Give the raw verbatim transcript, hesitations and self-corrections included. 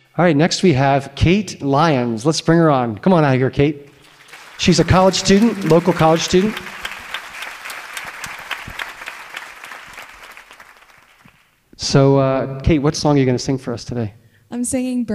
All right, next we have Kate Lyons. Let's bring her on. Come on out here, Kate. She's a college student, local college student. So, uh, Kate, what song are you going to sing for us today? I'm singing